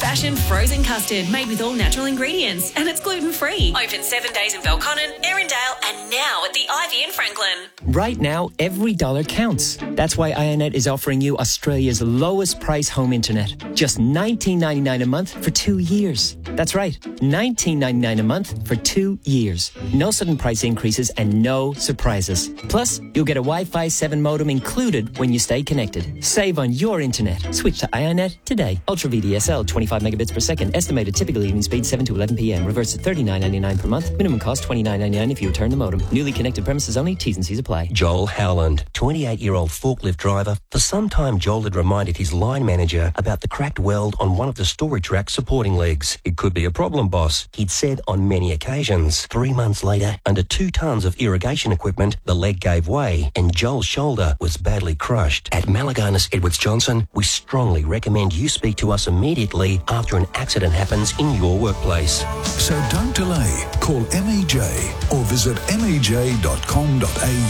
old-fashioned frozen custard made with all natural ingredients, and it's gluten-free. Open 7 days in Belconnen, Erindale, and now at the Ivy in Franklin. Right now, every dollar counts. That's why IONET is offering you Australia's lowest price home internet. Just $19.99 a month for 2 years. That's right, $19.99 a month for 2 years. No sudden price increases and no surprises. Plus, you'll get a Wi-Fi 7 modem included when you stay connected. Save on your internet. Switch to IONET today. Ultra VDSL, 25 megabits per second. Estimated typical evening speed 7 to 11 p.m. Reverse at $39.99 per month. Minimum cost $29.99 if you return the modem. Newly connected premises only. T's and C's apply. Joel Howland, 28-year-old forklift driver. For some time, Joel had reminded his line manager about the cracked weld on one of the storage rack supporting legs. It could be a problem, boss, he'd said on many occasions. 3 months later, under 2 tons of irrigation equipment, the leg gave way and Joel's shoulder was badly crushed. At Malaganas Edwards Johnson, we strongly recommend you speak to us immediately after an accident happens in your workplace. So don't delay. Call MEJ or visit mej.com.au.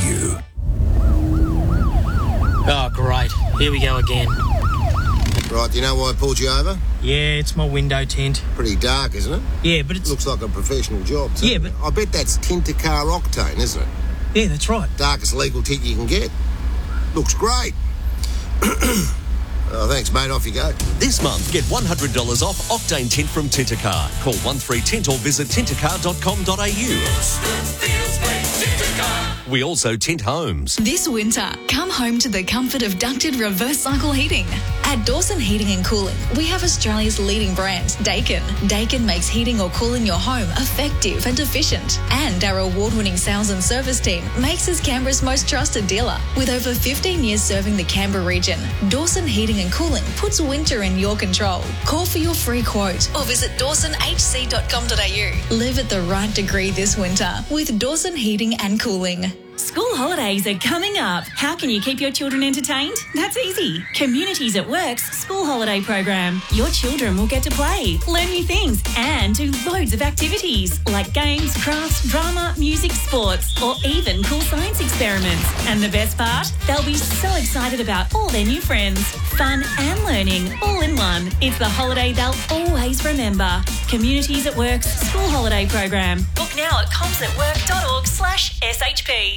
Oh, great. Here we go again. Right, do you know why I pulled you over? Yeah, it's my window tint. Pretty dark, isn't it? Yeah, but it's... Looks like a professional job. Yeah, but... I bet that's Tintacar Octane, isn't it? Yeah, that's right. Darkest legal tint you can get. Looks great. Oh, thanks, mate. Off you go. This month, get $100 off Octane Tint from Tintacar. Call 13Tint or visit tintacar.com.au. We also tint homes. This winter, come home to the comfort of ducted reverse cycle heating. At Dawson Heating and Cooling, we have Australia's leading brand, Daikin. Daikin makes heating or cooling your home effective and efficient. And our award-winning sales and service team makes us Canberra's most trusted dealer. With over 15 years serving the Canberra region, Dawson Heating and Cooling puts winter in your control. Call for your free quote or visit dawsonhc.com.au. Live at the right degree this winter with Dawson Heating and Cooling. School holidays are coming up. How can you keep your children entertained? That's easy. Communities at Work's school holiday program. Your children will get to play, learn new things, and do loads of activities like games, crafts, drama, music, sports, or even cool science experiments. And the best part? They'll be so excited about all their new friends. Fun and learning all in one. It's the holiday they'll always remember. Communities at Work's school holiday program. Book now at comsatwork.org/SHP.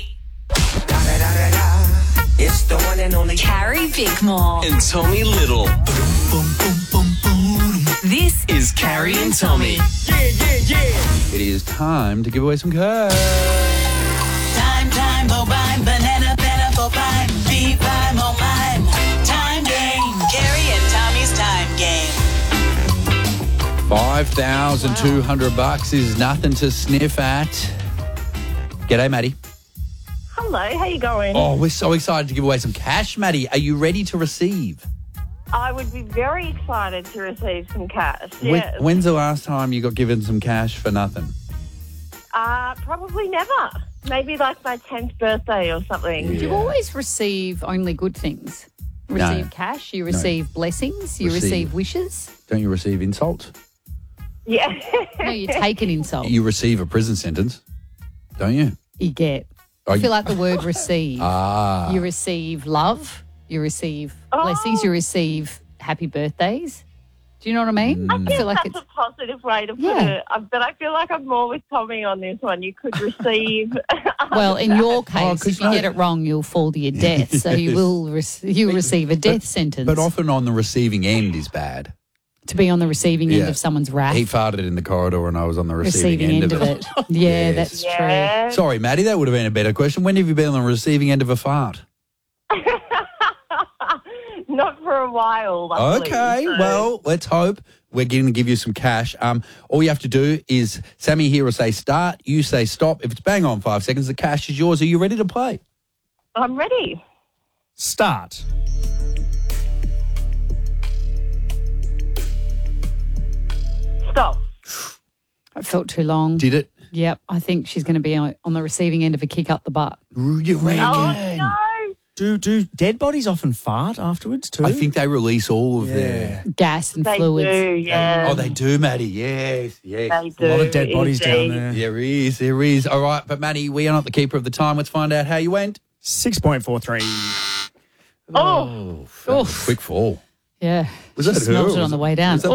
It's the one and only Carrie Bickmore And Tommy Little. This is Carrie and Tommy. It is time to give away some cash. Time, bovine, banana, bovine, bee-vine, mine. Time game, Carrie and Tommy's time game. $5,200 is nothing to sniff at. G'day, Maddie. Hello, how you going? Oh, we're so excited to give away some cash, Maddie. Are you ready to receive? I would be very excited to receive some cash, yes. When's the last time you got given some cash for nothing? Probably never. Maybe like my 10th birthday or something. You always receive only good things. Receive cash, you receive blessings, you receive wishes. Don't you receive insult? Yeah. No, you take an insult. You receive a prison sentence, don't you? You get. I feel like the word receive. You receive love, you receive blessings, you receive happy birthdays. Do you know what I mean? I feel like that's a positive way to put it. But I feel like I'm more with Tommy on this one. You could receive... Well, in your case, if you get it wrong, you'll fall to your death. So you will you'll receive a death sentence. But often on the receiving end is bad. To be on the receiving end of someone's wrath. He farted in the corridor and I was on the receiving end of it. Yeah, that's true. Sorry, Maddie, that would have been a better question. When have you been on the receiving end of a fart? Not for a while. Okay, well, let's hope. We're going to give you some cash. All you have to do is, Sammy here will say start, you say stop. If it's bang on 5 seconds, the cash is yours. Are you ready to play? I'm ready. Start. Stop. It felt too long. Did it? Yep, I think she's going to be on the receiving end of a kick up the butt. You reckon? Oh, no. Do dead bodies often fart afterwards too? I think they release all of their gas and They fluids. do, yeah. Oh, they do, Maddie. Yes. They A do. lot of dead bodies down indeed. there. There is. All right, but Maddie, we are not the keeper of the time. Let's find out how you went. 6.43. That was a quick fall. Yeah. Was she that her smelt or it on was the it- way down. was that